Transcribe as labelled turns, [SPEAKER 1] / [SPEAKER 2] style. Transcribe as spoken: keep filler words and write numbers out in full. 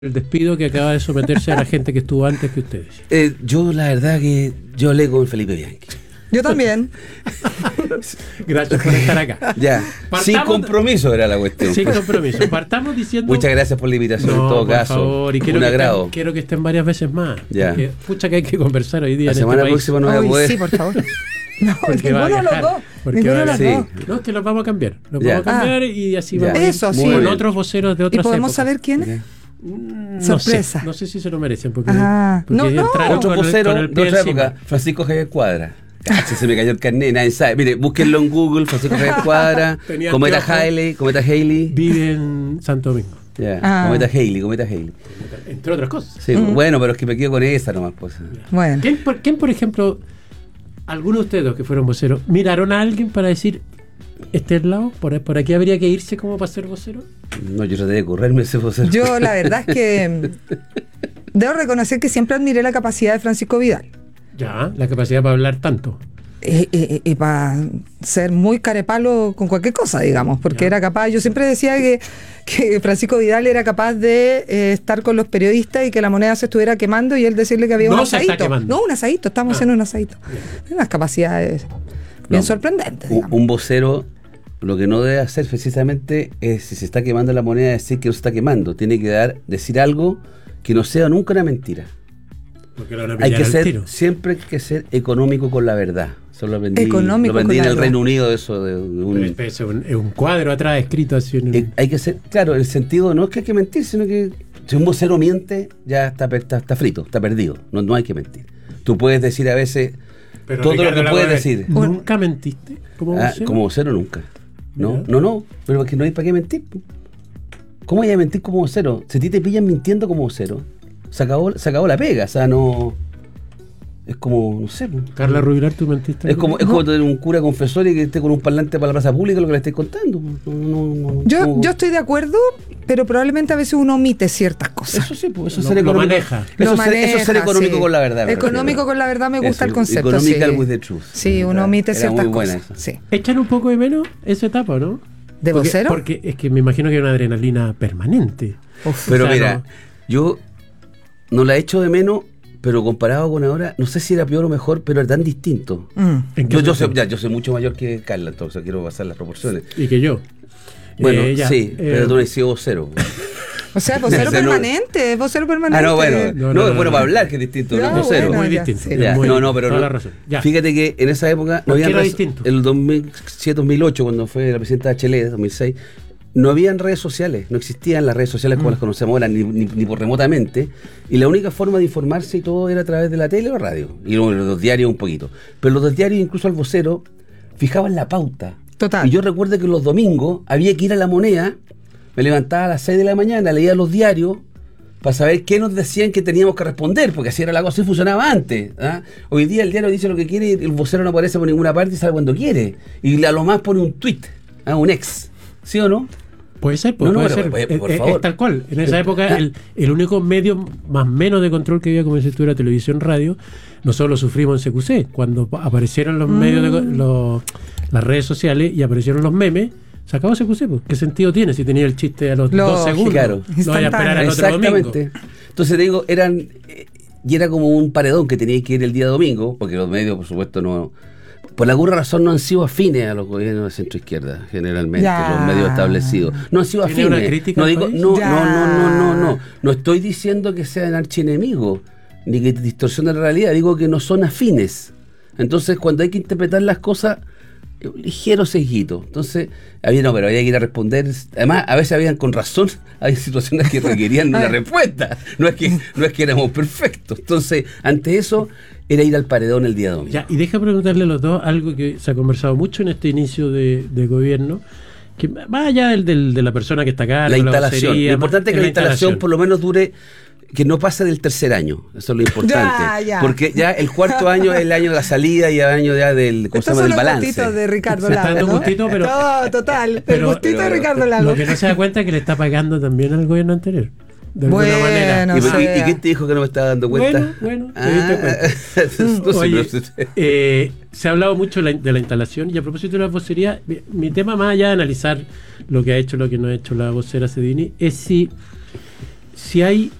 [SPEAKER 1] el despido que acaba de someterse a la gente que estuvo antes que ustedes.
[SPEAKER 2] Eh, yo la verdad que yo hablé con Felipe Bianchi.
[SPEAKER 3] Yo también.
[SPEAKER 1] Gracias por estar acá.
[SPEAKER 2] Ya,
[SPEAKER 1] Partamos,
[SPEAKER 2] sin compromiso era la cuestión.
[SPEAKER 1] Sin compromiso. Partamos diciendo...
[SPEAKER 2] Muchas gracias por la invitación,
[SPEAKER 1] no,
[SPEAKER 2] en todo
[SPEAKER 1] por
[SPEAKER 2] caso.
[SPEAKER 1] Favor. Y quiero
[SPEAKER 2] un
[SPEAKER 1] que
[SPEAKER 2] agrado.
[SPEAKER 1] Estén, quiero que estén varias veces más.
[SPEAKER 2] Ya.
[SPEAKER 1] Porque, pucha, que hay que conversar hoy día
[SPEAKER 2] La
[SPEAKER 1] en
[SPEAKER 2] semana
[SPEAKER 1] este país.
[SPEAKER 2] próxima no voy a
[SPEAKER 3] Uy,
[SPEAKER 2] poder.
[SPEAKER 3] sí, por favor. No,
[SPEAKER 1] Porque va a
[SPEAKER 3] ninguno de los
[SPEAKER 1] viajar,
[SPEAKER 3] dos.
[SPEAKER 1] porque
[SPEAKER 3] Ninguno
[SPEAKER 1] va
[SPEAKER 3] de
[SPEAKER 1] a
[SPEAKER 3] los
[SPEAKER 2] viajar.
[SPEAKER 3] dos.
[SPEAKER 2] Sí.
[SPEAKER 1] No, es que los vamos a cambiar. Los
[SPEAKER 2] Ya.
[SPEAKER 1] vamos a cambiar
[SPEAKER 3] Ah.
[SPEAKER 1] y así
[SPEAKER 2] Ya.
[SPEAKER 1] vamos a ir
[SPEAKER 3] Eso, sí.
[SPEAKER 1] con
[SPEAKER 2] Muy bien.
[SPEAKER 1] otros voceros de
[SPEAKER 3] ¿Y
[SPEAKER 1] otras
[SPEAKER 3] podemos
[SPEAKER 1] épocas.
[SPEAKER 3] saber quién es?
[SPEAKER 2] Ya.
[SPEAKER 1] Mm, No
[SPEAKER 3] Sorpresa.
[SPEAKER 1] sé, no sé si se lo merecen. Porque,
[SPEAKER 3] Ah,
[SPEAKER 1] porque
[SPEAKER 3] no, no.
[SPEAKER 1] entraron
[SPEAKER 2] Otro
[SPEAKER 1] con el-
[SPEAKER 2] vocero
[SPEAKER 1] con el
[SPEAKER 2] de
[SPEAKER 1] pie
[SPEAKER 2] otra
[SPEAKER 1] encima.
[SPEAKER 2] época, Francisco Javier Cuadra. Cacha, se me cayó el carnet, nadie sabe. Mire, búsquenlo en Google, Francisco Javier Cuadra,
[SPEAKER 1] Tenía
[SPEAKER 2] Cometa
[SPEAKER 1] anteojos.
[SPEAKER 2] Haley, Cometa Haley.
[SPEAKER 1] Vive en Santo Domingo,
[SPEAKER 2] Ya,
[SPEAKER 3] Ah.
[SPEAKER 2] Cometa Haley, Cometa Haley.
[SPEAKER 1] entre otras cosas.
[SPEAKER 2] Sí, bueno, pero es que me quedo con esa nomás, pues.
[SPEAKER 3] Bueno.
[SPEAKER 1] ¿Quién por, quién, por ejemplo, algunos de ustedes dos que fueron voceros, miraron a alguien para decir, este es el lado, por, por aquí habría que irse como para ser vocero?
[SPEAKER 2] No, yo traté de correrme ese vocero.
[SPEAKER 3] Yo la verdad es que debo reconocer que siempre admiré la capacidad de Francisco Vidal.
[SPEAKER 1] Ya, la capacidad para hablar tanto.
[SPEAKER 3] Y, y- y para ser muy carepalo con cualquier cosa, digamos, porque
[SPEAKER 1] Ya.
[SPEAKER 3] era capaz, yo siempre decía que, que Francisco Vidal era capaz de eh, estar con los periodistas y que la moneda se estuviera quemando y él decirle que había
[SPEAKER 1] No
[SPEAKER 3] un
[SPEAKER 1] se está
[SPEAKER 3] asadito.
[SPEAKER 1] quemando.
[SPEAKER 3] No, un asadito, estamos
[SPEAKER 1] Ah.
[SPEAKER 3] haciendo un asadito. Unas capacidades bien
[SPEAKER 2] No,
[SPEAKER 3] sorprendentes.
[SPEAKER 2] Un,
[SPEAKER 3] digamos.
[SPEAKER 2] un vocero lo que no debe hacer precisamente es, si se está quemando la moneda, decir que no se está quemando. Tiene que dar, decir algo que no sea nunca una mentira.
[SPEAKER 1] Porque lo van a
[SPEAKER 2] Hay
[SPEAKER 1] pillar
[SPEAKER 2] que
[SPEAKER 1] al
[SPEAKER 2] ser,
[SPEAKER 1] tiro.
[SPEAKER 2] siempre hay que ser económico con la verdad. Eso lo aprendí,
[SPEAKER 3] Económico
[SPEAKER 2] lo aprendí
[SPEAKER 3] con
[SPEAKER 2] en
[SPEAKER 3] la
[SPEAKER 2] el
[SPEAKER 3] verdad.
[SPEAKER 2] Reino Unido, eso de, de un...
[SPEAKER 1] Pero Es un, es un cuadro atrás escrito así en el-
[SPEAKER 2] Eh, hay que ser, claro, el sentido no es que hay que mentir, sino que si un vocero miente, ya está, per- está, está frito, está perdido. No, no hay que mentir. Tú puedes decir a veces
[SPEAKER 1] Pero
[SPEAKER 2] todo
[SPEAKER 1] Ricardo
[SPEAKER 2] lo que puedes
[SPEAKER 1] Lagos,
[SPEAKER 2] decir.
[SPEAKER 1] ¿Nunca mentiste como
[SPEAKER 2] Ah,
[SPEAKER 1] vocero?
[SPEAKER 2] como vocero nunca. No,
[SPEAKER 1] Mira.
[SPEAKER 2] no, no, pero es que no hay para qué mentir. ¿Cómo hay a mentir como vocero? Si a ti te pillan mintiendo como vocero, se acabó, se acabó la pega, o sea, no... Es como, no sé, pues.
[SPEAKER 1] Carla Rubilar, ¿tú mentiste?
[SPEAKER 2] Es como, es
[SPEAKER 3] No.
[SPEAKER 2] como tener un cura confesor y que esté con un parlante para la plaza pública lo que le estés contando. No, no, no,
[SPEAKER 3] Yo,
[SPEAKER 2] no.
[SPEAKER 3] yo estoy de acuerdo, pero probablemente a veces uno omite ciertas cosas.
[SPEAKER 2] Eso sí, pues eso
[SPEAKER 1] Lo-
[SPEAKER 2] es ser
[SPEAKER 1] lo
[SPEAKER 2] económico.
[SPEAKER 1] maneja.
[SPEAKER 2] Eso,
[SPEAKER 3] Lo
[SPEAKER 2] es ser, eso es ser
[SPEAKER 3] maneja,
[SPEAKER 2] económico
[SPEAKER 3] sí.
[SPEAKER 2] con la verdad. me
[SPEAKER 3] Económico
[SPEAKER 2] refiero.
[SPEAKER 3] con la verdad me gusta
[SPEAKER 2] Eso,
[SPEAKER 3] el concepto.
[SPEAKER 2] economical
[SPEAKER 3] sí.
[SPEAKER 2] with the truth.
[SPEAKER 3] Sí, uno
[SPEAKER 2] Era-
[SPEAKER 3] omite
[SPEAKER 2] era
[SPEAKER 3] ciertas
[SPEAKER 2] muy buena
[SPEAKER 3] cosas.
[SPEAKER 2] esa.
[SPEAKER 3] Sí.
[SPEAKER 1] ¿Echan un poco de menos esa etapa, no?
[SPEAKER 3] ¿De
[SPEAKER 1] porque,
[SPEAKER 3] vocero?
[SPEAKER 1] Porque es que me imagino que hay una adrenalina permanente.
[SPEAKER 3] Uf.
[SPEAKER 2] Pero
[SPEAKER 1] O sea,
[SPEAKER 2] mira,
[SPEAKER 1] no-
[SPEAKER 2] yo no la echo de menos, pero comparado con ahora, no sé si era peor o mejor, pero era tan distinto.
[SPEAKER 3] Mm.
[SPEAKER 1] ¿En qué
[SPEAKER 2] Yo, yo, soy,
[SPEAKER 1] sentido?
[SPEAKER 2] ya, yo soy mucho mayor que Carla, entonces quiero pasar las proporciones.
[SPEAKER 1] Y que yo.
[SPEAKER 2] Bueno,
[SPEAKER 1] Eh, ya,
[SPEAKER 2] sí,
[SPEAKER 1] eh,
[SPEAKER 2] pero tú no has sido vocero.
[SPEAKER 3] O sea, vocero
[SPEAKER 2] Ese no-
[SPEAKER 3] permanente, vocero permanente.
[SPEAKER 2] Ah, no, bueno,
[SPEAKER 1] No,
[SPEAKER 2] no,
[SPEAKER 1] no,
[SPEAKER 2] es
[SPEAKER 1] no,
[SPEAKER 2] bueno
[SPEAKER 1] no.
[SPEAKER 2] para hablar, que es distinto,
[SPEAKER 3] Ya,
[SPEAKER 2] no es vocero.
[SPEAKER 3] bueno,
[SPEAKER 1] muy
[SPEAKER 3] ya,
[SPEAKER 1] distinto.
[SPEAKER 3] sí.
[SPEAKER 1] es
[SPEAKER 2] Ya,
[SPEAKER 1] muy-
[SPEAKER 2] no, no, pero
[SPEAKER 1] toda
[SPEAKER 2] no.
[SPEAKER 1] la razón. Ya.
[SPEAKER 2] Fíjate que en esa época
[SPEAKER 1] ¿Por
[SPEAKER 2] no
[SPEAKER 1] qué
[SPEAKER 2] había
[SPEAKER 1] era
[SPEAKER 2] redes,
[SPEAKER 1] distinto?
[SPEAKER 2] en el dos mil siete dos mil ocho, cuando fue la presidenta de Bachelet, dos mil seis, no habían redes sociales, no existían las redes sociales como
[SPEAKER 3] Mm.
[SPEAKER 2] las conocemos ahora, ni, ni, ni por remotamente, y la única forma de informarse y todo era a través de la tele o radio, y luego los diarios un poquito. Pero los diarios, incluso al vocero, fijaban la pauta.
[SPEAKER 3] Total.
[SPEAKER 2] Y yo recuerdo que los domingos había que ir a La Moneda, me levantaba a las seis de la mañana, leía los diarios, para saber qué nos decían que teníamos que responder, porque así era la cosa, así funcionaba antes. ¿Ah? Hoy día el diario dice lo que quiere y el vocero no aparece por ninguna parte y sale cuando quiere. Y a lo más pone un tweet, ¿ah? Un ex. ¿Sí o no?
[SPEAKER 1] Puede ser, pues,
[SPEAKER 2] No, no,
[SPEAKER 1] puede
[SPEAKER 2] pero,
[SPEAKER 1] ser.
[SPEAKER 2] eh, por
[SPEAKER 1] Es- es-
[SPEAKER 2] favor.
[SPEAKER 1] es tal cual. En esa
[SPEAKER 2] Eh,
[SPEAKER 1] época,
[SPEAKER 2] ah.
[SPEAKER 1] el, el único medio más menos de control que había, como dices tú, era televisión, radio. Nosotros lo sufrimos en C Q C. Cuando pa- aparecieron los medios, de, co- los- las redes sociales y aparecieron los memes, se acabó C Q C. Pues. ¿Qué sentido tiene si tenía el chiste a los
[SPEAKER 3] Lógico.
[SPEAKER 1] dos segundos?
[SPEAKER 2] Claro.
[SPEAKER 1] No vaya a esperar al otro domingo.
[SPEAKER 2] Exactamente. Entonces te digo, eran. eh, y era como un paredón que tenía que ir el día domingo, porque los medios, por supuesto, no. Por alguna razón no han sido afines a los gobiernos de centro izquierda, generalmente,
[SPEAKER 3] Ya.
[SPEAKER 2] los medios establecidos. No han sido
[SPEAKER 1] ¿Tiene
[SPEAKER 2] afines.
[SPEAKER 1] una crítica
[SPEAKER 2] no
[SPEAKER 1] al
[SPEAKER 2] digo,
[SPEAKER 1] país?
[SPEAKER 2] no,
[SPEAKER 3] Ya.
[SPEAKER 2] no, no, no, no, no. No estoy diciendo que sean archienemigos, ni que distorsionen la realidad, digo que no son afines. Entonces, cuando hay que interpretar las cosas, un ligero sesguito. Entonces, había, no, pero había que ir a responder. Además, a veces habían con razón, hay situaciones que requerían una respuesta. No es que, no es que éramos perfectos. Entonces, ante eso, era ir al paredón el día domingo.
[SPEAKER 1] Ya, y deja preguntarle a los dos algo que se ha conversado mucho en este inicio de, de gobierno, que más allá del, del- de la persona que está acá,
[SPEAKER 2] La instalación. Lo importante es que la instalación por lo menos dure, que no pase del tercer año. Eso es lo importante.
[SPEAKER 3] Ya, ya.
[SPEAKER 2] Porque ya el cuarto año es el año de la salida y el año ya del, ¿cómo se
[SPEAKER 3] Estos
[SPEAKER 2] llama?
[SPEAKER 3] son
[SPEAKER 2] Del
[SPEAKER 3] los
[SPEAKER 2] balance.
[SPEAKER 3] gustitos de Ricardo
[SPEAKER 1] Se está
[SPEAKER 3] Lago,
[SPEAKER 1] dando
[SPEAKER 3] ¿no?
[SPEAKER 1] gustito, pero-
[SPEAKER 3] No, total,
[SPEAKER 1] pero-
[SPEAKER 3] el gustito
[SPEAKER 2] pero-
[SPEAKER 3] de Ricardo Lago.
[SPEAKER 1] Lo que no se da cuenta es que le está pagando también al gobierno anterior. De alguna
[SPEAKER 3] Bueno,
[SPEAKER 1] manera.
[SPEAKER 3] no
[SPEAKER 2] ¿Y,
[SPEAKER 3] sé.
[SPEAKER 2] y- y quién te dijo que no me estaba dando cuenta?
[SPEAKER 1] Bueno, bueno, te
[SPEAKER 2] Ah,
[SPEAKER 1] diste
[SPEAKER 2] no sé,
[SPEAKER 1] Oye,
[SPEAKER 2] pero-
[SPEAKER 1] eh, se ha hablado mucho de la, de la instalación y a propósito de la vocería, mi, mi tema más allá de analizar lo que ha hecho, lo que no ha hecho la vocera Cedini, es si, si hay